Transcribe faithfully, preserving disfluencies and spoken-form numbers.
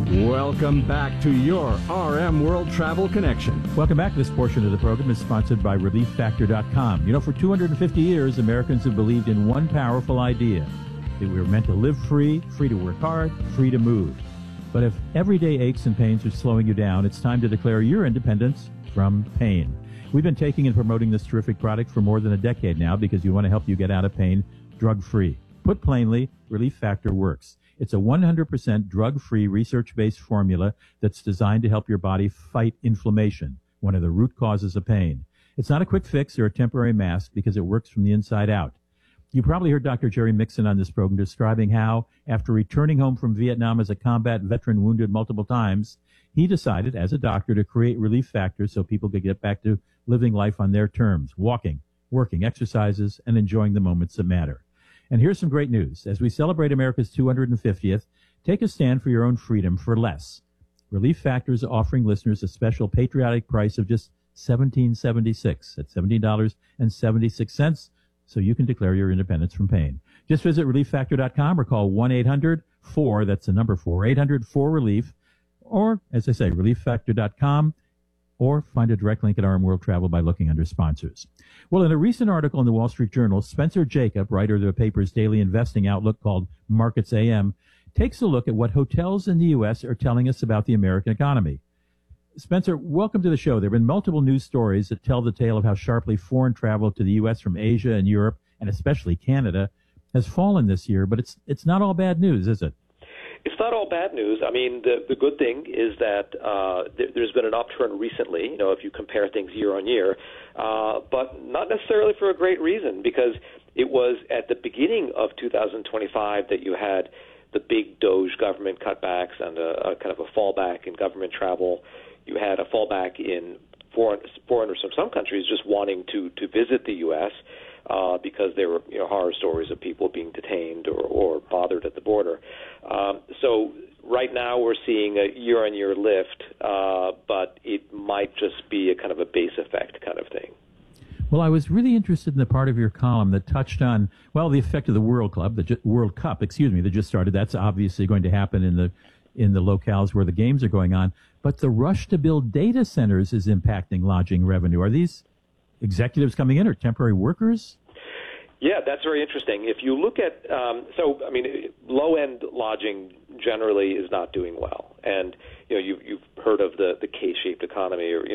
Welcome back to your R M World Travel Connection. Welcome back. This portion of the program is sponsored by relief factor dot com. You know, for two hundred fifty years, Americans have believed in one powerful idea, that we were meant to live free, free to work hard, free to move. But if everyday aches and pains are slowing you down, it's time to declare your independence from pain. We've been taking and promoting this terrific product for more than a decade now because we want to help you get out of pain drug-free. Put plainly, Relief Factor works. It's a one hundred percent drug-free, research-based formula that's designed to help your body fight inflammation, one of the root causes of pain. It's not a quick fix or a temporary mask because it works from the inside out. You probably heard Doctor Jerry Mixon on this program describing how, after returning home from Vietnam as a combat veteran wounded multiple times, he decided, as a doctor, to create Relief Factor so people could get back to living life on their terms, walking, working, exercises, and enjoying the moments that matter. And here's some great news. As we celebrate America's two hundred fiftieth, take a stand for your own freedom for less. Relief Factor is offering listeners a special patriotic price of just seventeen dollars and seventy-six cents. That's seventeen dollars and seventy-six cents, so you can declare your independence from pain. Just visit relief factor dot com or call one eight hundred four, that's the number four, eight hundred four relief, or, as I say, relief factor dot com, or find a direct link at R M World Travel by looking under sponsors. Well, in a recent article in the Wall Street Journal, Spencer Jacob, writer of the paper's daily investing outlook called Markets A M, takes a look at what hotels in the U S are telling us about the American economy. Spencer, welcome to the show. There have been multiple news stories that tell the tale of how sharply foreign travel to the U S from Asia and Europe, and especially Canada, has fallen this year, but it's it's not all bad news, is it? It's not all bad news. I mean, the the good thing is that uh, there, there's been an upturn recently, you know, if you compare things year on year, uh, but not necessarily for a great reason, because it was at the beginning of two thousand twenty-five that you had the big Doge government cutbacks and a, a kind of a fallback in government travel. You had a fallback in foreign, foreigners from some countries just wanting to, to visit the U S uh, because there were, you know, horror stories of people being detained or, or bothered at the border. Um, so right now we're seeing a year-on-year lift, uh, but it might just be a kind of a base effect kind of thing. Well, I was really interested in the part of your column that touched on, well, the effect of the World Club, the ju- World Cup, excuse me, that just started. That's obviously going to happen in the in the locales where the games are going on. But the rush to build data centers is impacting lodging revenue. Are these executives coming in or temporary workers? Yeah, that's very interesting. If you look at, um, so, I mean, low-end lodging generally is not doing well. And, you know, you've, you've heard of the, the K-shaped economy, or, you